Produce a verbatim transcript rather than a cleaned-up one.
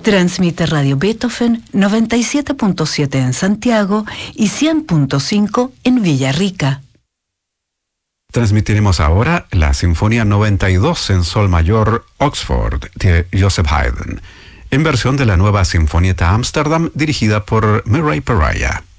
Transmite Radio Beethoven noventa y siete punto siete en Santiago y cien punto cinco en Villarrica. Transmitiremos ahora la Sinfonía noventa y dos en Sol Mayor, Oxford, de Joseph Haydn, en versión de la nueva Sinfonietta Amsterdam dirigida por Murray Peraya.